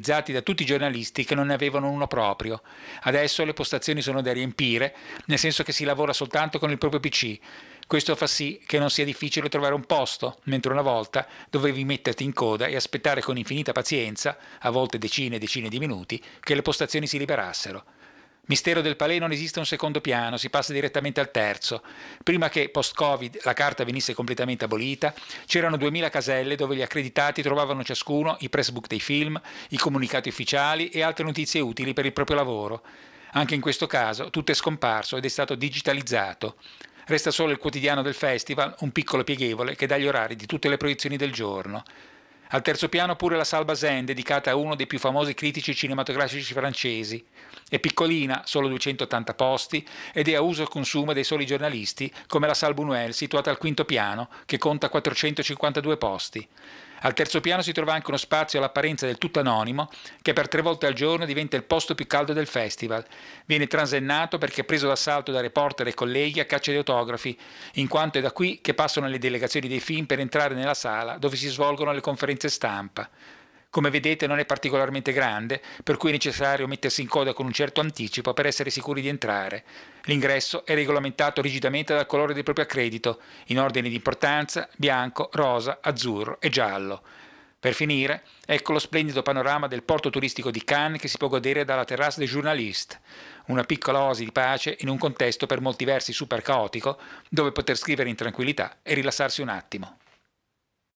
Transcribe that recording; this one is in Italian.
utilizzati da tutti i giornalisti che non ne avevano uno proprio. Adesso le postazioni sono da riempire, nel senso che si lavora soltanto con il proprio PC. Questo fa sì che non sia difficile trovare un posto, mentre una volta dovevi metterti in coda e aspettare con infinita pazienza, a volte decine e decine di minuti, che le postazioni si liberassero. Mistero del Palais non esiste un secondo piano, si passa direttamente al terzo. Prima che, post-Covid, la carta venisse completamente abolita, c'erano 2000 caselle dove gli accreditati trovavano ciascuno i pressbook dei film, i comunicati ufficiali e altre notizie utili per il proprio lavoro. Anche in questo caso tutto è scomparso ed è stato digitalizzato. Resta solo il quotidiano del festival, un piccolo pieghevole che dà gli orari di tutte le proiezioni del giorno. Al terzo piano pure la Salle Bazin, dedicata a uno dei più famosi critici cinematografici francesi. È piccolina, solo 280 posti, ed è a uso e consumo dei soli giornalisti, come la Salle Buñuel, situata al quinto piano, che conta 452 posti. Al terzo piano si trova anche uno spazio all'apparenza del tutto anonimo, che per 3 volte al giorno diventa il posto più caldo del festival. Viene transennato perché è preso d'assalto da reporter e colleghi a caccia di autografi, in quanto è da qui che passano le delegazioni dei film per entrare nella sala dove si svolgono le conferenze stampa. Come vedete non è particolarmente grande, per cui è necessario mettersi in coda con un certo anticipo per essere sicuri di entrare. L'ingresso è regolamentato rigidamente dal colore del proprio accredito, in ordine di importanza: bianco, rosa, azzurro e giallo. Per finire, ecco lo splendido panorama del porto turistico di Cannes che si può godere dalla Terrasse des Journalistes, una piccola oasi di pace in un contesto per molti versi super caotico, dove poter scrivere in tranquillità e rilassarsi un attimo.